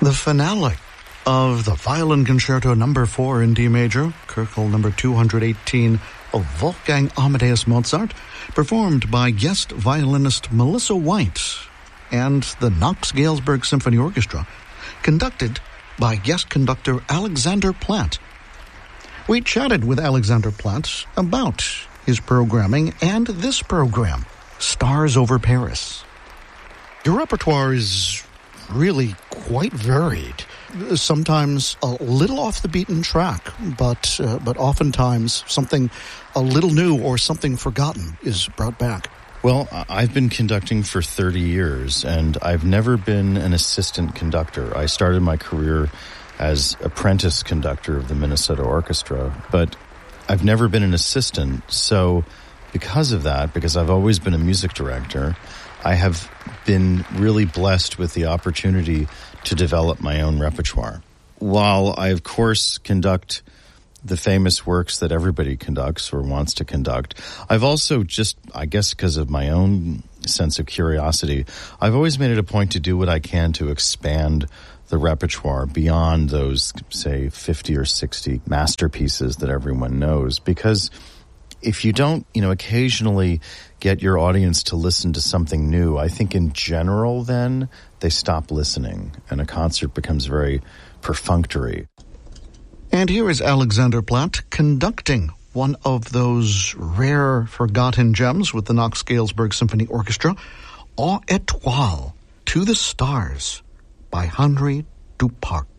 The finale of the Violin Concerto No. 4 in D major, Köchel No. 218 of Wolfgang Amadeus Mozart, performed by guest violinist Melissa White and the Knox-Galesburg Symphony Orchestra, conducted by guest conductor Alexander Platt. We chatted with Alexander Platt about his programming and this program, Stars Over Paris. Your repertoire is really quite varied. Sometimes a little off the beaten track, but oftentimes something a little new or something forgotten is brought back. Well, I've been conducting for 30 years, and I've never been an assistant conductor. I started my career as apprentice conductor of the Minnesota Orchestra, but I've never been an assistant. So because of that, because I've always been a music director, I have been really blessed with the opportunity to develop my own repertoire. While I, of course, conduct the famous works that everybody conducts or wants to conduct, I've also just, I guess because of my own sense of curiosity, I've always made it a point to do what I can to expand the repertoire beyond those, say, 50 or 60 masterpieces that everyone knows. Because if you don't, occasionally get your audience to listen to something new, I think in general then they stop listening and a concert becomes very perfunctory. And here is Alexander Platt conducting one of those rare forgotten gems with the Knox-Galesburg Symphony Orchestra, En Étoile, To the Stars, by Henri Duparc.